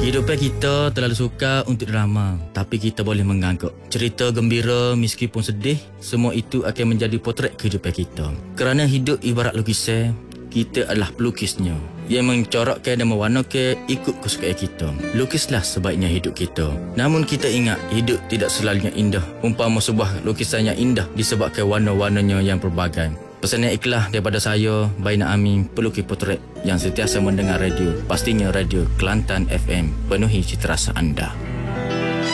Kehidupan kita terlalu sukar untuk drama, tapi kita boleh menganggap cerita gembira meskipun sedih, semua itu akan menjadi potret kehidupan kita. Kerana hidup ibarat lukisan, kita adalah pelukisnya yang mencorakkan dan mewarnakan ikut kesukaan kita. Lukislah sebaiknya hidup kita. Namun kita ingat, hidup tidak selalunya indah. Umpama sebuah lukisan yang indah disebabkan warna-warnanya yang pelbagai. Pesan yang ikhlas daripada saya, Baina Amin, pelukis potret yang sentiasa mendengar radio. Pastinya radio Kelantan FM, penuhi cita rasa anda.